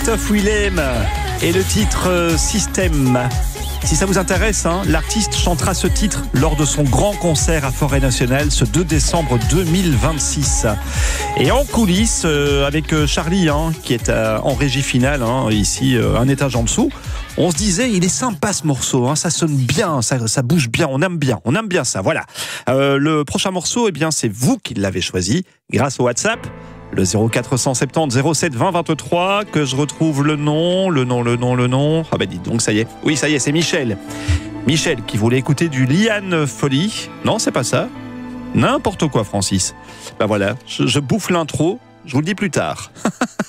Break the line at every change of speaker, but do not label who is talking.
Christophe Willem et le titre Système. Si ça vous intéresse, l'artiste chantera ce titre lors de son grand concert à Forêt Nationale ce 2 décembre 2026. Et en coulisses, avec Charlie, qui est en régie finale, ici, un étage en dessous, on se disait, il est sympa ce morceau, ça sonne bien, ça bouge bien, on aime bien ça, voilà. Le prochain morceau, c'est vous qui l'avez choisi, grâce au WhatsApp. Le 0470 07 20 23, que je retrouve le nom. Ah dites donc, ça y est. Oui, ça y est, c'est Michel. Michel qui voulait écouter du Liane Folie. Non, c'est pas ça. N'importe quoi, Francis. Voilà, je bouffe l'intro, je vous le dis plus tard.